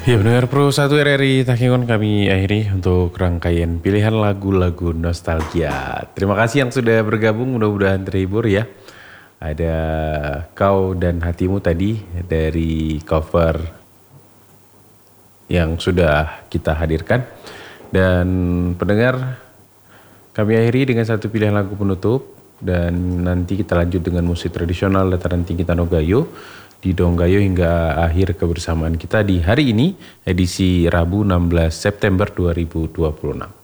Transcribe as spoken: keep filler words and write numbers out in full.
Ya benar Pro satu R R I Takikon kami akhiri untuk rangkaian pilihan lagu-lagu nostalgia. Terima kasih yang sudah bergabung, mudah-mudahan terhibur ya. Ada Kau dan Hatimu tadi dari cover yang sudah kita hadirkan. Dan pendengar, kami akhiri dengan satu pilihan lagu penutup. Dan nanti kita lanjut dengan musik tradisional dataran tinggi Tanogayo di Donggayo hingga akhir kebersamaan kita di hari ini, edisi Rabu enam belas September dua ribu dua puluh enam.